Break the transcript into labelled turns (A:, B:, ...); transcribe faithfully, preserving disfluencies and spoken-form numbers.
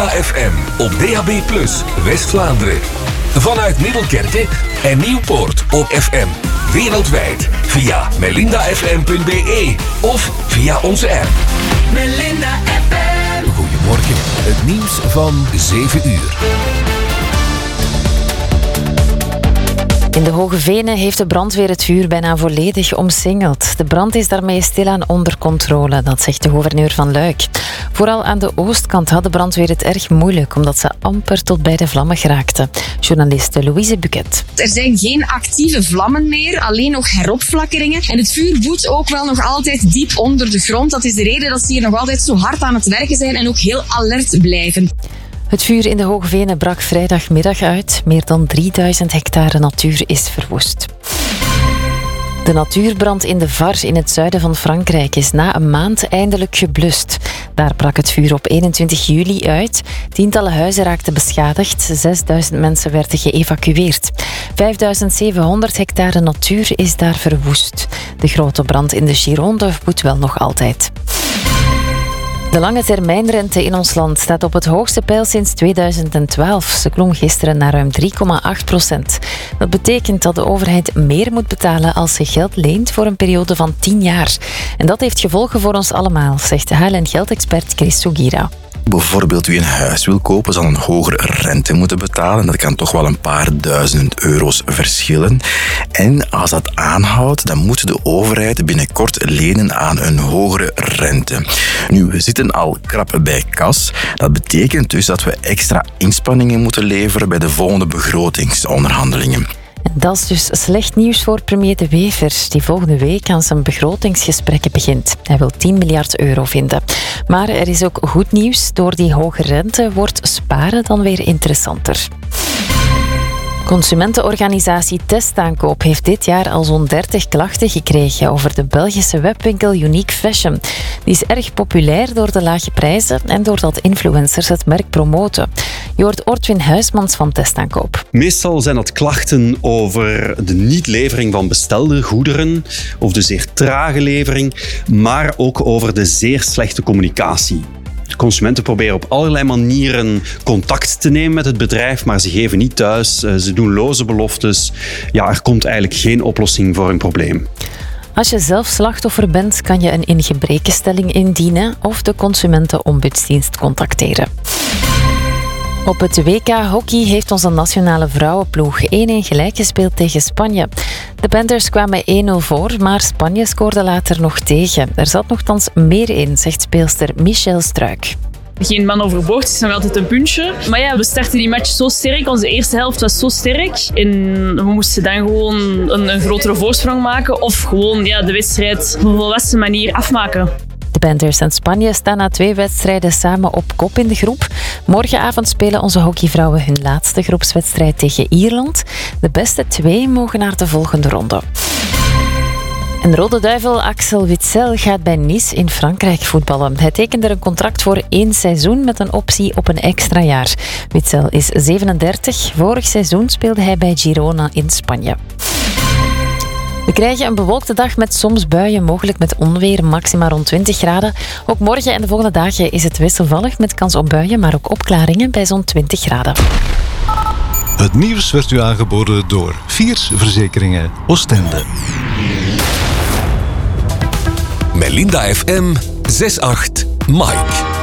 A: Melinda F M op D A B plus, West-Vlaanderen. Vanuit Middelkerke en Nieuwpoort op F M. Wereldwijd via melinda f m punt b e of via onze app.
B: Melinda F M.
A: Goedemorgen, het nieuws van zeven uur.
C: In de Hoge Venen heeft de brandweer het vuur bijna volledig omsingeld. De brand is daarmee stilaan onder controle, dat zegt de gouverneur van Luik. Vooral aan de oostkant had de brandweer het erg moeilijk, omdat ze amper tot bij de vlammen geraakte. Journaliste Louise Buquet.
D: Er zijn geen actieve vlammen meer, alleen nog heropflakkeringen. En het vuur woedt ook wel nog altijd diep onder de grond. Dat is de reden dat ze hier nog altijd zo hard aan het werken zijn en ook heel alert blijven.
C: Het vuur in de Hoge Venen brak vrijdagmiddag uit. Meer dan drieduizend hectare natuur is verwoest. De natuurbrand in de Var in het zuiden van Frankrijk is na een maand eindelijk geblust. Daar brak het vuur op eenentwintig juli uit. Tientallen huizen raakten beschadigd. zesduizend mensen werden geëvacueerd. vijfduizend zevenhonderd hectare natuur is daar verwoest. De grote brand in de Gironde woedt wel nog altijd. De lange termijnrente in ons land staat op het hoogste peil sinds tweeduizend twaalf. Ze klom gisteren naar ruim drie komma acht procent. Dat betekent dat de overheid meer moet betalen als ze geld leent voor een periode van tien jaar. En dat heeft gevolgen voor ons allemaal, zegt H L N-geldexpert Chris Sugira.
E: Bijvoorbeeld wie een huis wil kopen, zal een hogere rente moeten betalen. Dat kan toch wel een paar duizend euro's verschillen. En als dat aanhoudt, dan moet de overheid binnenkort lenen aan een hogere rente. Nu, we zitten al krap bij kas. Dat betekent dus dat we extra inspanningen moeten leveren bij de volgende begrotingsonderhandelingen.
C: Dat is dus slecht nieuws voor premier De Wever, die volgende week aan zijn begrotingsgesprekken begint. Hij wil tien miljard euro vinden. Maar er is ook goed nieuws. Door die hoge rente wordt sparen dan weer interessanter. Consumentenorganisatie Testaankoop heeft dit jaar al zo'n dertig klachten gekregen over de Belgische webwinkel Unique Fashion. Die is erg populair door de lage prijzen en doordat influencers het merk promoten. Je hoort Ortwin Huismans van Testaankoop.
F: Meestal zijn dat klachten over de niet-levering van bestelde goederen of de zeer trage levering, maar ook over de zeer slechte communicatie. Consumenten proberen op allerlei manieren contact te nemen met het bedrijf, maar ze geven niet thuis, ze doen loze beloftes. Ja, er komt eigenlijk geen oplossing voor hun probleem.
C: Als je zelf slachtoffer bent, kan je een ingebrekenstelling indienen of de Consumentenombudsdienst contacteren. Op het W K hockey heeft onze nationale vrouwenploeg één-één gelijk gespeeld tegen Spanje. De Panthers kwamen één nul voor, maar Spanje scoorde later nog tegen. Er zat nogthans meer in, zegt speelster Michelle Struik.
G: Geen man overboord is nog altijd een puntje. Maar ja, we starten die match zo sterk. Onze eerste helft was zo sterk. En we moesten dan gewoon een, een grotere voorsprong maken. Of gewoon ja, de wedstrijd op een volwassen manier afmaken.
C: De Panthers en Spanje staan na twee wedstrijden samen op kop in de groep. Morgenavond spelen onze hockeyvrouwen hun laatste groepswedstrijd tegen Ierland. De beste twee mogen naar de volgende ronde. En Rode Duivel Axel Witsel gaat bij Nice in Frankrijk voetballen. Hij tekende er een contract voor één seizoen met een optie op een extra jaar. Witsel is zevenendertig. Vorig seizoen speelde hij bij Girona in Spanje. We krijgen een bewolkte dag met soms buien, mogelijk met onweer, maxima rond twintig graden. Ook morgen en de volgende dagen is het wisselvallig met kans op buien, maar ook opklaringen bij zo'n twintig graden.
H: Het nieuws werd u aangeboden door Viers Verzekeringen Oostende.
A: Melinda F M zes acht Mike.